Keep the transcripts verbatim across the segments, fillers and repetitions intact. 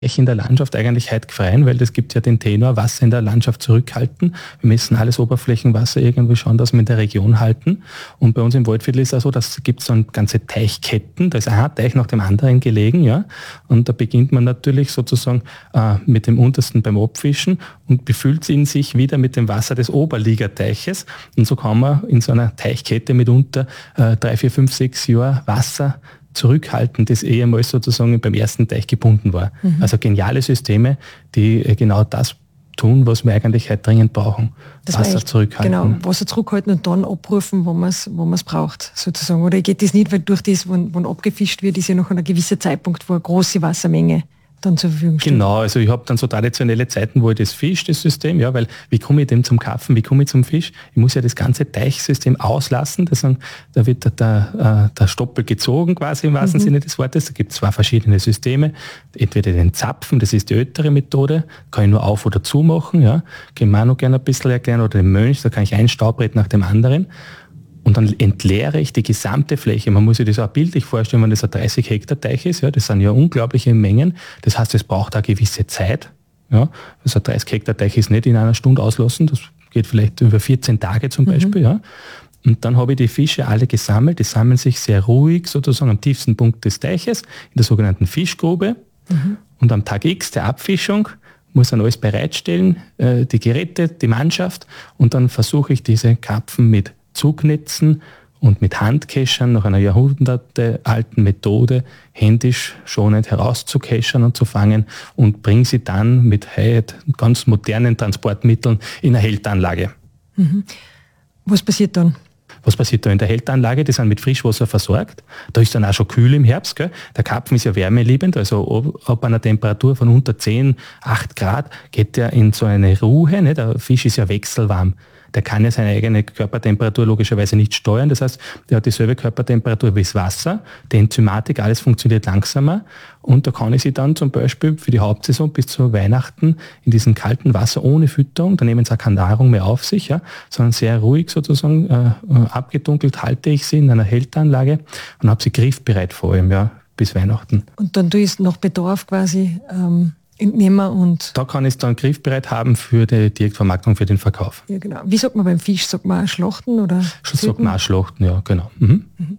in der Landschaft eigentlich heute gefreien, weil das gibt ja den Tenor, Wasser in der Landschaft zurückhalten. Wir messen alles Oberflächenwasser irgendwie schauen, dass wir in der Region halten. Und bei uns im Waldviertel ist es so, dass gibt es so ganze Teichketten, da ist ein Teich nach dem anderen gelegen, ja. Und da beginnt man natürlich sozusagen äh, mit dem untersten beim Abfischen und befüllt ihn sich wieder mit dem Wasser des Oberliegerteiches. Und so kann man in so einer Teichkette mitunter äh, drei, vier, fünf, sechs Jahre Wasser zurückhalten, das ehemals sozusagen beim ersten Teich gebunden war. Mhm. Also geniale Systeme, die genau das tun, was wir eigentlich heute dringend brauchen. Das Wasser echt, zurückhalten. Genau, Wasser zurückhalten und dann abrufen, wo man es wo man es braucht, sozusagen. Oder geht das nicht, weil durch das, wann, wann abgefischt wird, ist ja noch ein gewisser Zeitpunkt, wo eine große Wassermenge dann zur Verfügung steht. Genau, also ich habe dann so traditionelle Zeiten, wo ich das Fisch, das System, ja, weil wie komme ich dem zum Karpfen, wie komme ich zum Fisch? Ich muss ja das ganze Teichsystem auslassen, das sagen, da wird der, der, der Stoppel gezogen quasi im wahrsten mhm. Sinne des Wortes. Da gibt es zwei verschiedene Systeme, entweder den Zapfen, das ist die ältere Methode, kann ich nur auf oder zu machen, ja, kann man auch noch gerne ein bisschen erklären, oder den Mönch, da kann ich ein Staubbrett nach dem anderen. Und dann entleere ich die gesamte Fläche. Man muss sich das auch bildlich vorstellen, wenn das ein dreißig Hektar Teich ist. Ja, das sind ja unglaubliche Mengen. Das heißt, es braucht auch gewisse Zeit. Ja, also ein dreißig Hektar Teich ist nicht in einer Stunde auslassen. Das geht vielleicht über vierzehn Tage zum Beispiel. Mhm. Ja. Und dann habe ich die Fische alle gesammelt. Die sammeln sich sehr ruhig sozusagen am tiefsten Punkt des Teiches, in der sogenannten Fischgrube. Mhm. Und am Tag X der Abfischung muss dann alles bereitstellen, die Geräte, die Mannschaft. Und dann versuche ich diese Karpfen mit Zugnetzen und mit Handkeschern nach einer jahrhundertealten Methode händisch schonend herauszukeschern und zu fangen und bringe sie dann mit heute ganz modernen Transportmitteln in eine Hältanlage. Mhm. Was passiert dann? Was passiert da in der Hältanlage? Die sind mit Frischwasser versorgt. Da ist dann auch schon kühl im Herbst. Gell? Der Karpfen ist ja wärmeliebend, also ab, ab einer Temperatur von unter zehn, acht Grad geht der in so eine Ruhe. Ne? Der Fisch ist ja wechselwarm. Der kann ja seine eigene Körpertemperatur logischerweise nicht steuern. Das heißt, der hat dieselbe Körpertemperatur wie das Wasser. Die Enzymatik, alles funktioniert langsamer. Und da kann ich sie dann zum Beispiel für die Hauptsaison bis zu Weihnachten in diesem kalten Wasser ohne Fütterung, da nehmen sie auch keine Nahrung mehr auf sich, ja, sondern sehr ruhig sozusagen äh, abgedunkelt halte ich sie in einer Hälteanlage und habe sie griffbereit vor allem, ja, bis Weihnachten. Und dann tue ich es nach Bedarf quasi ähm entnehmen und... Da kann ich es dann griffbereit haben für die Direktvermarktung, für den Verkauf. Ja, genau. Wie sagt man beim Fisch? Sagt man auch Schlachten oder? Sagt man auch Schlachten, ja, genau. Mhm. Mhm.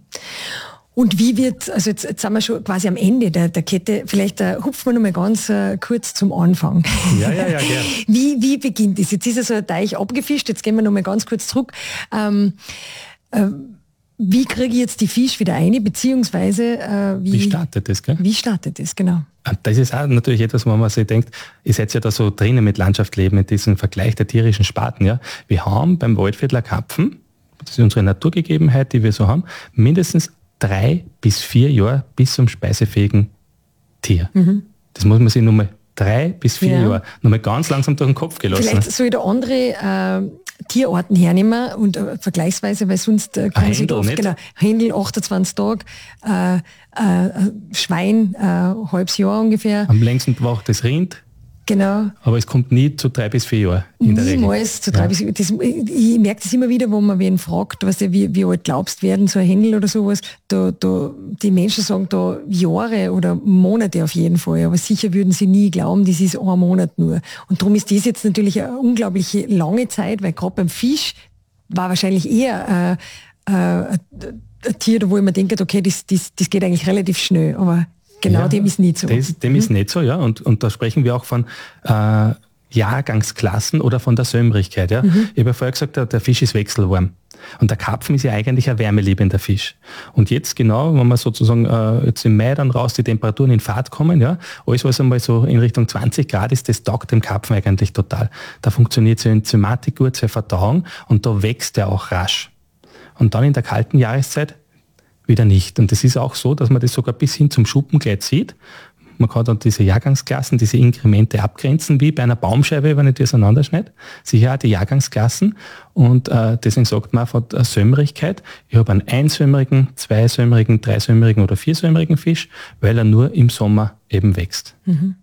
Und wie wird, also jetzt, jetzt sind wir schon quasi am Ende der, der Kette, vielleicht äh, hupfen wir noch mal ganz äh, kurz zum Anfang. Ja, ja, ja, gerne. Wie, wie beginnt das? Jetzt ist ja so ein Teich abgefischt, jetzt gehen wir noch mal ganz kurz zurück. Ähm, äh, Wie kriege ich jetzt die Fische wieder rein, beziehungsweise äh, wie, wie startet das, gell? Wie startet das, genau. Das ist auch natürlich etwas, wo man sich denkt, ihr seid ja da so drinnen mit Landschaft leben, mit diesem Vergleich der tierischen Sparten. Ja. Wir haben beim Waldviertler Karpfen, das ist unsere Naturgegebenheit, die wir so haben, mindestens drei bis vier Jahre bis zum speisefähigen Tier. Mhm. Das muss man sich nur mal drei bis vier ja. Jahre noch mal ganz langsam durch den Kopf gelassen. Vielleicht soll ich da andere äh, Tierarten hernehmen und äh, vergleichsweise, weil sonst äh, kann man sich oft, genau, Händel achtundzwanzig Tage, äh, äh, Schwein äh, halbes Jahr ungefähr. Am längsten braucht das Rind. Genau. Aber es kommt nie zu drei bis vier Jahren in der Regel. Niemals zu drei ja. bis vier. Das, ich merke das immer wieder, wo man wen fragt, weißt du, wie, wie alt glaubst werden, so ein Händel oder sowas. Da, da, die Menschen sagen da Jahre oder Monate auf jeden Fall, aber sicher würden sie nie glauben, das ist ein Monat nur. Und darum ist das jetzt natürlich eine unglaublich lange Zeit, weil gerade beim Fisch war wahrscheinlich eher äh, äh, ein Tier, wo ich mir denke, okay, das, das, das geht eigentlich relativ schnell, aber genau, ja, dem ist nicht so. Das, dem mhm. ist nicht so, ja. Und, und da sprechen wir auch von äh, Jahrgangsklassen oder von der Sömmerigkeit. Ja. Mhm. Ich habe ja vorher gesagt, der, der Fisch ist wechselwarm. Und der Karpfen ist ja eigentlich ein wärmeliebender Fisch. Und jetzt genau, wenn wir sozusagen äh, jetzt im Mai dann raus die Temperaturen in Fahrt kommen, ja, alles was einmal so in Richtung zwanzig Grad ist, das taugt dem Karpfen eigentlich total. Da funktioniert seine Enzymatik gut, seine Verdauung und da wächst er auch rasch. Und dann in der kalten Jahreszeit wieder nicht. Und das ist auch so, dass man das sogar bis hin zum Schuppengleit sieht. Man kann dann diese Jahrgangsklassen, diese Inkremente abgrenzen, wie bei einer Baumscheibe, wenn ich die auseinanderschneide. Sicher auch die Jahrgangsklassen. Und äh, deswegen sagt man von der Sömmerigkeit, ich habe einen einsömmerigen, zweisömmerigen, dreisömmerigen oder viersömmerigen Fisch, weil er nur im Sommer eben wächst. Mhm.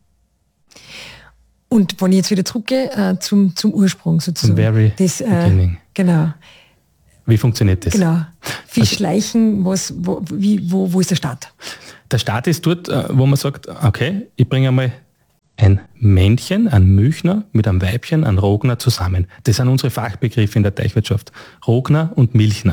Und wenn ich jetzt wieder zurückgehe äh, zum, zum Ursprung sozusagen. Zum very das, äh, beginning. Genau. Wie funktioniert das? Genau. Fischleichen, was, wo, wie, wo, wo ist der Start? Der Start ist dort, wo man sagt, okay, ich bringe einmal ein Männchen, ein Milchner mit einem Weibchen, ein Rogner zusammen. Das sind unsere Fachbegriffe in der Teichwirtschaft. Rogner und Milchner.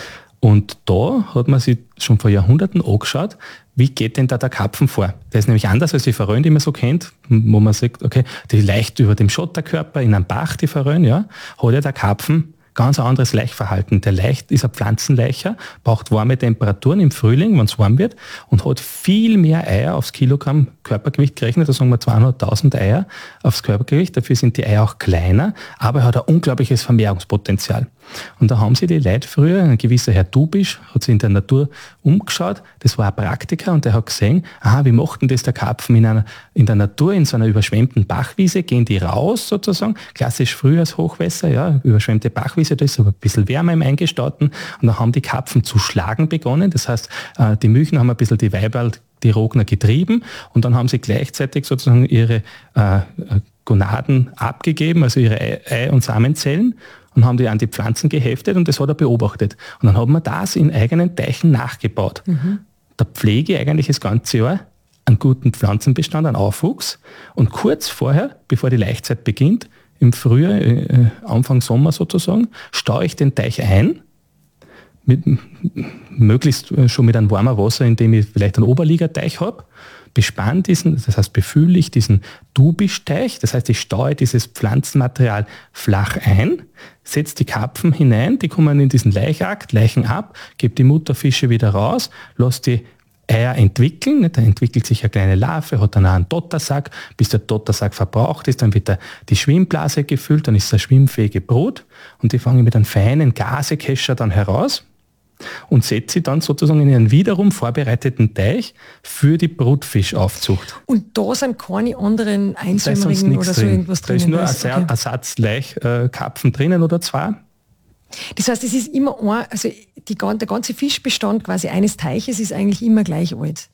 Und da hat man sich schon vor Jahrhunderten angeschaut, wie geht denn da der Karpfen vor? Der ist nämlich anders als die Forellen, die man so kennt, wo man sagt, okay, die leicht über dem Schotterkörper in einem Bach, die Forellen, ja, hat ja der Karpfen ganz ein anderes Laichverhalten. Der Leicht ist ein Pflanzenleicher, braucht warme Temperaturen im Frühling, wenn es warm wird, und hat viel mehr Eier aufs Kilogramm Körpergewicht gerechnet, da sagen wir zweihunderttausend Eier aufs Körpergewicht. Dafür sind die Eier auch kleiner, aber er hat ein unglaubliches Vermehrungspotenzial. Und da haben sie die Leute früher, ein gewisser Herr Dubisch, hat sich in der Natur umgeschaut, das war ein Praktiker und der hat gesehen, aha, wie macht denn das der Karpfen in, einer, in der Natur, in so einer überschwemmten Bachwiese, gehen die raus sozusagen, klassisch Frühjahrshochwässer, ja, überschwemmte Bachwiese, da ist aber ein bisschen wärmer im Eingestauten und da haben die Karpfen zu schlagen begonnen, das heißt, die Milchen haben ein bisschen die Weiberl, die Rogner getrieben und dann haben sie gleichzeitig sozusagen ihre äh, Gonaden abgegeben, also ihre Ei-, Ei- und Samenzellen, und haben die an die Pflanzen geheftet und das hat er beobachtet. Und dann hat man das in eigenen Teichen nachgebaut. Mhm. Da pflege ich eigentlich das ganze Jahr einen guten Pflanzenbestand, einen Aufwuchs, und kurz vorher, bevor die Laichzeit beginnt, im Frühjahr, äh, Anfang Sommer sozusagen, staue ich den Teich ein, mit, möglichst schon mit einem warmen Wasser, indem ich vielleicht einen Oberliegerteich habe, bespann diesen, das heißt befülle ich diesen Dubischteich, das heißt ich staue dieses Pflanzenmaterial flach ein, setze die Karpfen hinein, die kommen in diesen Laichakt, leichen ab, gebe die Mutterfische wieder raus, lasse die Eier entwickeln, da entwickelt sich eine kleine Larve, hat dann auch einen Dottersack, bis der Dottersack verbraucht ist, dann wird da die Schwimmblase gefüllt, dann ist es eine schwimmfähige Brut und die fange ich mit einem feinen Gasekescher dann heraus und setze sie dann sozusagen in einen wiederum vorbereiteten Teich für die Brutfischaufzucht. Und da sind keine anderen Einsäumerigen oder so drin. irgendwas drin? Da ist nur ein okay. Ersatzleichkarpfen drinnen oder zwei. Das heißt, es ist immer ein, also die, der ganze Fischbestand quasi eines Teiches ist eigentlich immer gleich alt?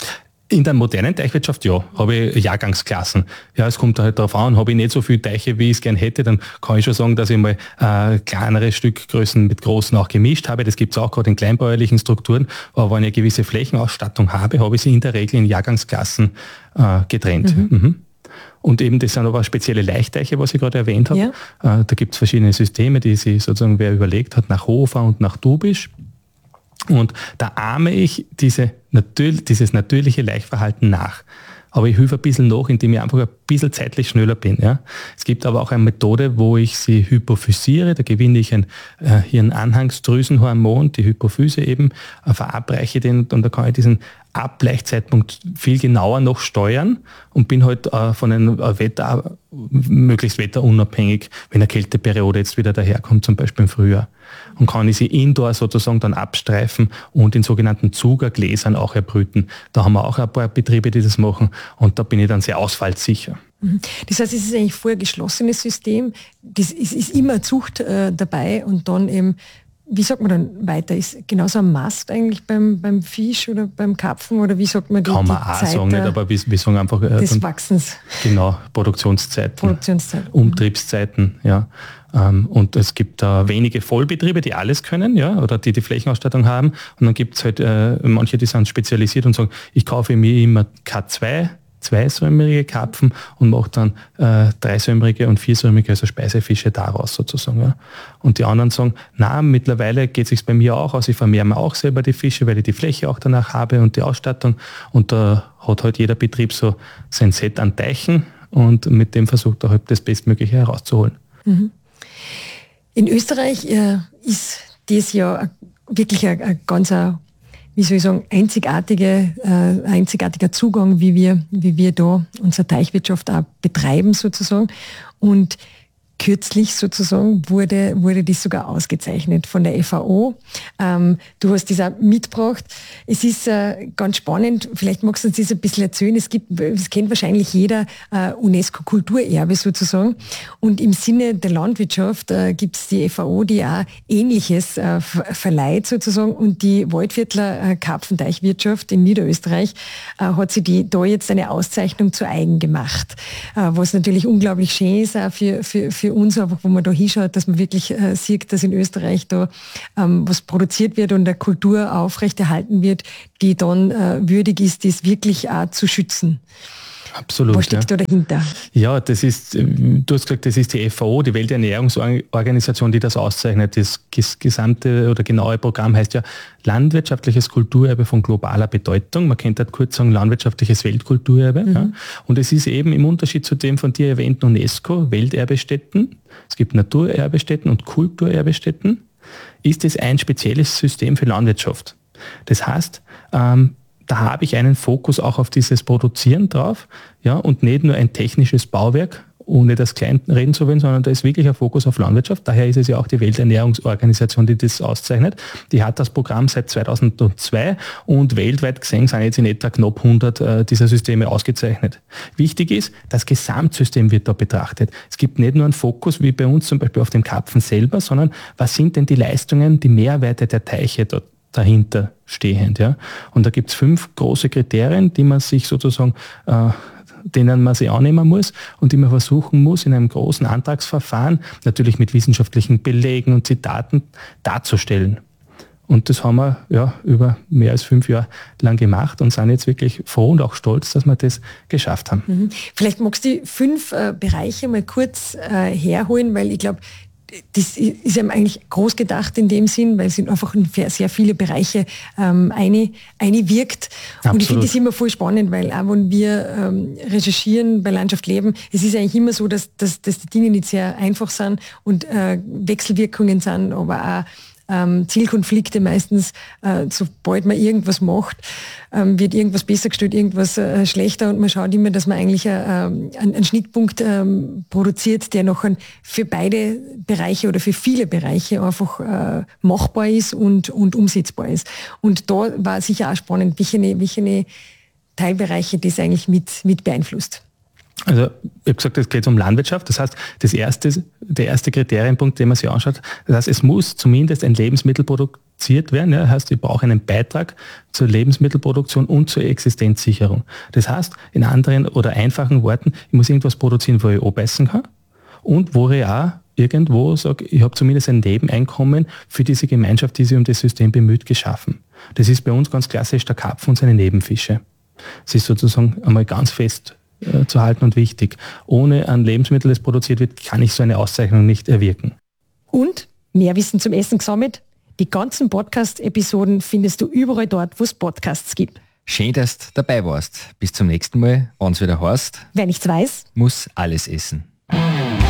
In der modernen Teichwirtschaft, ja, habe ich Jahrgangsklassen. Ja, es kommt halt darauf an, habe ich nicht so viele Teiche, wie ich es gern hätte, dann kann ich schon sagen, dass ich mal äh, kleinere Stückgrößen mit großen auch gemischt habe. Das gibt es auch gerade in kleinbäuerlichen Strukturen. Aber wenn ich eine gewisse Flächenausstattung habe, habe ich sie in der Regel in Jahrgangsklassen äh, getrennt. Mhm. Mhm. Und eben, das sind aber spezielle Leichteiche, was ich gerade erwähnt habe. Ja. Äh, da gibt es verschiedene Systeme, die sich sozusagen wer überlegt hat, nach Hofer und nach Dubisch. Und da ahme ich diese, dieses natürliche Laichverhalten nach. Aber ich helfe ein bisschen nach, indem ich einfach ein bisschen zeitlich schneller bin. Ja. Es gibt aber auch eine Methode, wo ich sie hypophysiere. Da gewinne ich ein äh, Hirnanhangsdrüsenhormon, die Hypophyse eben, äh, verabreiche den und da kann ich diesen Ablaichzeitpunkt viel genauer noch steuern und bin halt äh, von einem Wetter, möglichst wetterunabhängig, wenn eine Kälteperiode jetzt wieder daherkommt, zum Beispiel im Frühjahr. Und kann ich sie indoor sozusagen dann abstreifen und in sogenannten Zugergläsern auch erbrüten. Da haben wir auch ein paar Betriebe, die das machen und da bin ich dann sehr ausfallsicher. Das heißt, es ist eigentlich vorher ein geschlossenes System, das ist, ist immer Zucht äh, dabei und dann eben, wie sagt man dann weiter, ist genauso ein Mast eigentlich beim, beim Fisch oder beim Karpfen oder wie sagt man die, Kann man die auch Zeit sagen, nicht, aber wir, wir sagen einfach äh, des dann, Wachsens. Genau, Produktionszeiten, Produktionszeiten. Umtriebszeiten, ja. Und es gibt da wenige Vollbetriebe, die alles können, ja, oder die die Flächenausstattung haben. Und dann gibt es halt äh, manche, die sind spezialisiert und sagen, ich kaufe mir immer K zwei, zweisäumerige Karpfen und mache dann äh, dreisäumerige und viersäumerige, also Speisefische daraus sozusagen. Ja. Und die anderen sagen, na, mittlerweile geht es sich bei mir auch aus, ich vermehre mir auch selber die Fische, weil ich die Fläche auch danach habe und die Ausstattung. Und da hat halt jeder Betrieb so sein Set an Teichen und mit dem versucht er halt das Bestmögliche herauszuholen. Mhm. In Österreich äh, ist das ja wirklich ein, ein ganz, wie soll ich sagen, einzigartige, äh, einzigartiger Zugang, wie wir, wie wir da unsere Teichwirtschaft auch betreiben sozusagen. Und kürzlich sozusagen wurde, wurde das sogar ausgezeichnet von der F A O. Ähm, du hast das auch mitgebracht. Es ist äh, ganz spannend, vielleicht magst du uns das ein bisschen erzählen. Es gibt, es kennt wahrscheinlich jeder, äh, UNESCO-Kulturerbe sozusagen. Und im Sinne der Landwirtschaft äh, gibt es die F A O, die auch Ähnliches äh, verleiht sozusagen. Und die Waldviertler äh, Karpfenteichwirtschaft in Niederösterreich äh, hat sich die, da jetzt eine Auszeichnung zu eigen gemacht. Äh, was natürlich unglaublich schön ist auch für, für, für uns, einfach, wo man da hinschaut, dass man wirklich äh, sieht, dass in Österreich da ähm, was produziert wird und eine Kultur aufrechterhalten wird, die dann äh, würdig ist, dies wirklich auch zu schützen. Absolut. Was steckt ja. da dahinter? Ja, das ist, du hast gesagt, das ist die F A O, die Welternährungsorganisation, die das auszeichnet. Das gesamte oder genaue Programm heißt ja Landwirtschaftliches Kulturerbe von globaler Bedeutung. Man könnte kurz sagen Landwirtschaftliches Weltkulturerbe. Mhm. Ja. Und es ist eben im Unterschied zu dem von dir erwähnten UNESCO, Welterbestätten, es gibt Naturerbestätten und Kulturerbestätten, ist es ein spezielles System für Landwirtschaft. Das heißt, ähm, da habe ich einen Fokus auch auf dieses Produzieren drauf, ja, und nicht nur ein technisches Bauwerk, ohne das klein reden zu wollen, sondern da ist wirklich ein Fokus auf Landwirtschaft. Daher ist es ja auch die Welternährungsorganisation, die das auszeichnet. Die hat das Programm seit zweitausendzwei und weltweit gesehen sind jetzt in etwa knapp hundert äh, dieser Systeme ausgezeichnet. Wichtig ist, das Gesamtsystem wird da betrachtet. Es gibt nicht nur einen Fokus, wie bei uns zum Beispiel auf dem Karpfen selber, sondern was sind denn die Leistungen, die Mehrwerte der Teiche dort dahinter stehend. Ja? Und da gibt es fünf große Kriterien, die man sich sozusagen, äh, denen man sich annehmen muss und die man versuchen muss, in einem großen Antragsverfahren, natürlich mit wissenschaftlichen Belegen und Zitaten, darzustellen. Und das haben wir ja über mehr als fünf Jahre lang gemacht und sind jetzt wirklich froh und auch stolz, dass wir das geschafft haben. Mhm. Vielleicht magst du die fünf äh, Bereiche mal kurz äh, herholen, weil ich glaube, das ist einem eigentlich groß gedacht in dem Sinn, weil es sind einfach in sehr viele Bereiche ähm, eine, eine wirkt. Absolut. Und ich finde das immer voll spannend, weil auch wenn wir ähm, recherchieren bei Landschaft leben, es ist eigentlich immer so, dass, dass, dass die Dinge nicht sehr einfach sind und äh, Wechselwirkungen sind, aber auch Ähm, Zielkonflikte meistens, äh, sobald man irgendwas macht, ähm, wird irgendwas besser gestellt, irgendwas äh, schlechter und man schaut immer, dass man eigentlich äh, einen, einen Schnittpunkt ähm, produziert, der noch ein, für beide Bereiche oder für viele Bereiche einfach äh, machbar ist und, und umsetzbar ist. Und da war sicher auch spannend, welche, welche Teilbereiche das eigentlich mit, mit beeinflusst. Also ich habe gesagt, es geht um Landwirtschaft. Das heißt, das erste, der erste Kriterienpunkt, den man sich anschaut, das heißt, es muss zumindest ein Lebensmittel produziert werden. Ja, das heißt, ich brauche einen Beitrag zur Lebensmittelproduktion und zur Existenzsicherung. Das heißt, in anderen oder einfachen Worten, ich muss irgendwas produzieren, wo ich anbeißen kann und wo ich auch irgendwo sage, ich habe zumindest ein Nebeneinkommen für diese Gemeinschaft, die sich um das System bemüht, geschaffen. Das ist bei uns ganz klassisch der Karpfen und seine Nebenfische. Es ist sozusagen einmal ganz fest zu halten und wichtig. Ohne ein Lebensmittel, das produziert wird, kann ich so eine Auszeichnung nicht erwirken. Und mehr Wissen zum Essen gesammelt? Die ganzen Podcast-Episoden findest du überall dort, wo es Podcasts gibt. Schön, dass du dabei warst. Bis zum nächsten Mal, wenn es wieder heißt, wer nichts weiß, muss alles essen.